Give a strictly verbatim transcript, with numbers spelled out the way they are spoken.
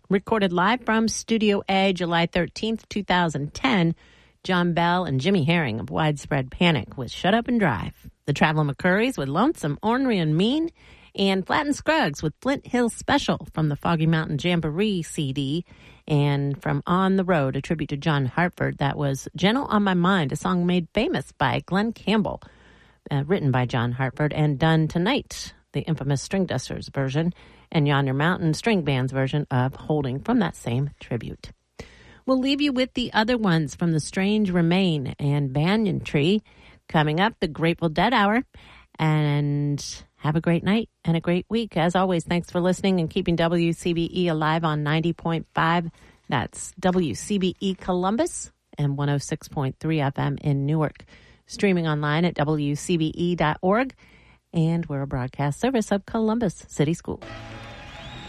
Recorded live from Studio A, July thirteenth, twenty ten, John Bell and Jimmy Herring of Widespread Panic with Shut Up and Drive. The Traveling McCurries with Lonesome, Ornery and Mean. And Flat and Scruggs with Flint Hill Special from the Foggy Mountain Jamboree C D. And from On the Road, a tribute to John Hartford, that was Gentle on My Mind, a song made famous by Glenn Campbell, uh, written by John Hartford, and done tonight, the infamous String Dusters version, and Yonder Mountain String Band's version of Holding from that same tribute. We'll leave you with the other ones from The Strange Remain and Banyan Tree. Coming up, the Grateful Dead Hour. And have a great night and a great week. As always, thanks for listening and keeping W C B E alive on ninety point five. That's W C B E Columbus and one oh six point three F M in Newark. Streaming online at W C B E dot org. And we're a broadcast service of Columbus City School.